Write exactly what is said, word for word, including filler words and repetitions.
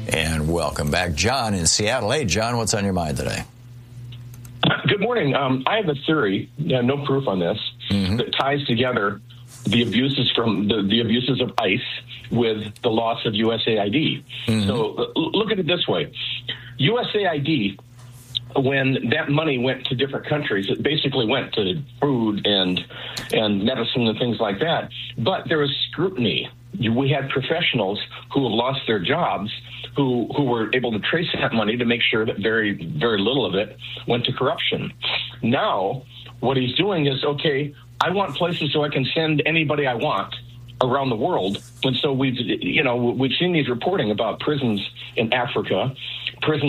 And welcome back, John in Seattle. Hey, John, what's on your mind today? Good morning. Um, I have a theory, yeah, no proof on this, mm-hmm. that ties together the abuses from the, the abuses of ICE with the loss of U S A I D. Mm-hmm. So uh, look at it this way. U S A I D, when that money went to different countries, it basically went to food and and medicine and things like that. But there was scrutiny. We had professionals who have lost their jobs who who were able to trace that money to make sure that very, very little of it went to corruption. Now, what he's doing is, okay, I want places so I can send anybody I want around the world. And so we've, you know, we've seen these reporting about prisons in Africa, prisons